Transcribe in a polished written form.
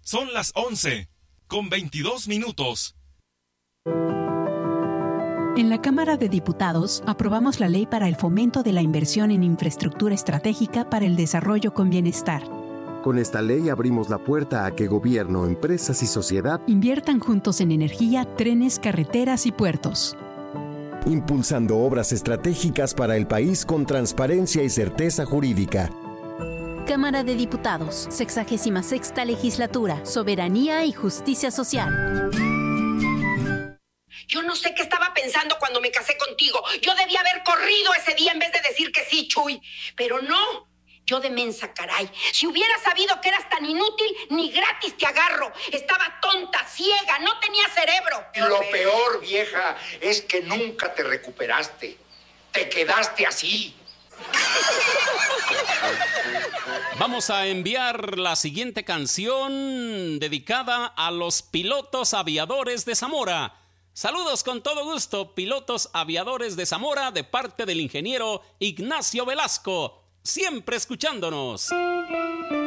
Son las 11:22. En la Cámara de Diputados aprobamos la ley para el fomento de la inversión en infraestructura estratégica para el desarrollo con bienestar. Con esta ley abrimos la puerta a que gobierno, empresas y sociedad inviertan juntos en energía, trenes, carreteras y puertos. Impulsando obras estratégicas para el país con transparencia y certeza jurídica. Cámara de Diputados, 66ª Legislatura, Soberanía y Justicia Social. Yo no sé qué estaba pensando cuando me casé contigo. Yo debía haber corrido ese día en vez de decir que sí, Chuy. Pero no, yo de mensa, caray. Si hubiera sabido que eras tan inútil, ni gratis te agarro. Estaba tonta, ciega, no tenía cerebro. Lo peor, vieja, es que nunca te recuperaste. Te quedaste así. Vamos a enviar la siguiente canción dedicada a los pilotos aviadores de Zamora. Saludos con todo gusto, pilotos aviadores de Zamora, de parte del ingeniero Ignacio Velasco. Siempre escuchándonos.